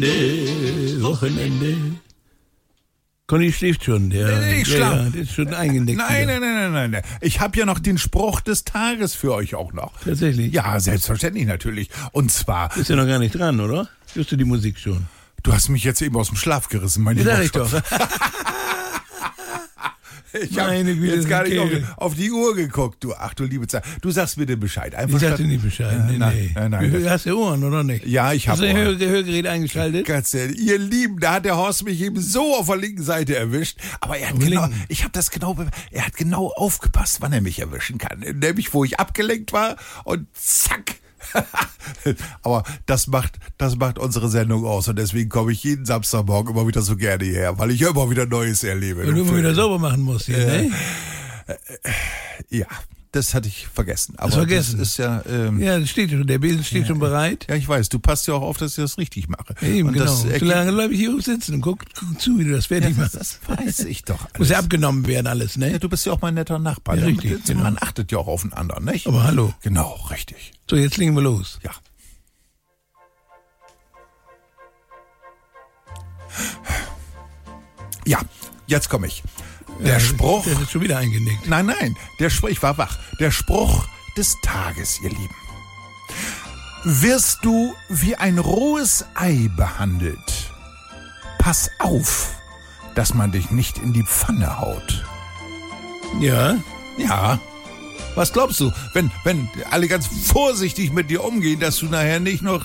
Wochenende. Conny schläft schon. Ich schlaf. Ja, der ist schon eingenickt. Nein. Ich habe ja noch den Spruch des Tages für euch auch noch. Tatsächlich? Ja, selbstverständlich natürlich. Und zwar... Ist ja noch gar nicht dran, oder? Hörst du die Musik schon? Du hast mich jetzt eben aus dem Schlaf gerissen, mein Sag lieber ich doch. Schatz. Ich habe jetzt gar nicht auf die Uhr geguckt. Du liebe Zeit. Du sagst mir den Bescheid. Einfach Ich sagte nicht Bescheid. Nee. Nein. Du hast ja Ohren, oder nicht? Ja, ich habe Hast du das Hörgerät eingeschaltet? Ganz ehrlich, ihr Lieben, da hat der Horst mich eben so auf der linken Seite erwischt. Aber er hat er hat genau aufgepasst, wann er mich erwischen kann. Nämlich, wo ich abgelenkt war und zack. Aber das macht unsere Sendung aus und deswegen komme ich jeden Samstagmorgen immer wieder so gerne hierher, weil ich immer wieder Neues erlebe. Und du immer wieder sauber machen musst hier, ne? Ja, das hatte ich vergessen. Aber das vergessen? Das ist ja... ja, das steht schon, der Besen steht schon bereit. Ja, ich weiß, du passt ja auch auf, dass ich das richtig mache. Eben, und genau. So lange bleibe ich hier hoch sitzen und guck zu, wie du das fertig machst. Das weiß ich doch alles. Muss ja abgenommen werden alles, ne? Ja, du bist ja auch mein netter Nachbar. Ja, richtig, genau. Man achtet ja auch auf den anderen, nicht? Aber hallo. Genau, richtig. So, jetzt legen wir los. Ja. Ja, jetzt komme ich. Der Spruch... Der ist schon wieder eingenickt. Nein, der Spruch, ich war wach. Der Spruch des Tages, ihr Lieben. Wirst du wie ein rohes Ei behandelt, pass auf, dass man dich nicht in die Pfanne haut. Ja? Ja. Was glaubst du, wenn alle ganz vorsichtig mit dir umgehen, dass du nachher nicht noch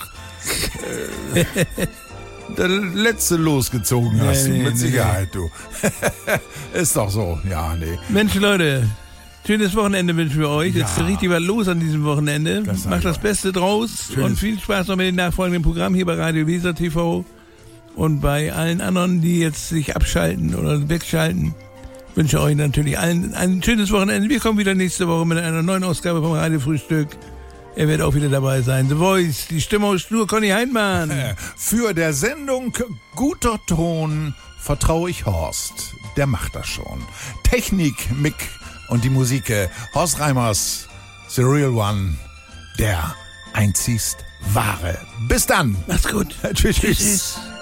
der Letzte losgezogen hast? Nee, mit Sicherheit, du. Ist doch so. Ja, nee. Mensch, Leute, schönes Wochenende wünschen wir euch. Jetzt richtig was los an diesem Wochenende. Macht das Beste draus und viel Spaß noch mit dem nachfolgenden Programm hier bei Radio Weser TV und bei allen anderen, die jetzt sich abschalten oder wegschalten. Wünsche euch natürlich allen ein schönes Wochenende. Wir kommen wieder nächste Woche mit einer neuen Ausgabe vom Radiofrühstück. Er wird auch wieder dabei sein. The Voice, die Stimme aus Stur, Conny Heinmann. Für der Sendung Guter Ton vertraue ich Horst. Der macht das schon. Technik, Mick und die Musik Horst Reimers, The Real One, der einzigst wahre. Bis dann. Macht's gut. Tschüss. Tschüss.